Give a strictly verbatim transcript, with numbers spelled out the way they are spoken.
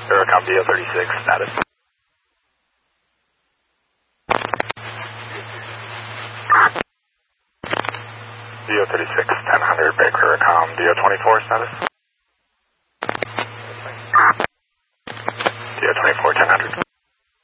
Veracom D O thirty-six, status. D O thirty-six, ten hundred, Baker Veracom D O twenty-four, status. D O twenty-four, ten hundred.